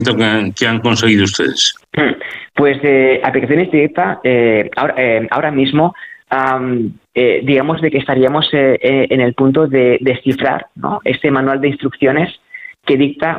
que han conseguido ustedes? Pues aplicaciones directas, ahora mismo, digamos de que estaríamos en el punto de descifrar, ¿no?, este manual de instrucciones que dicta